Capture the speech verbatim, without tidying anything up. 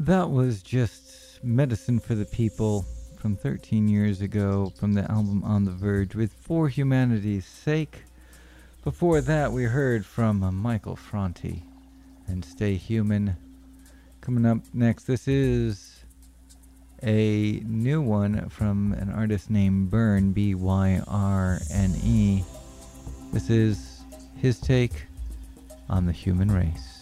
That was just Medicine for the People from thirteen years ago from the album On the Verge with For Humanity's Sake. Before that, we heard from uh, Michael Franti and Stay Human. Coming up next, this is a new one from an artist named Byrne, B Y R N E. This is his take on the human race.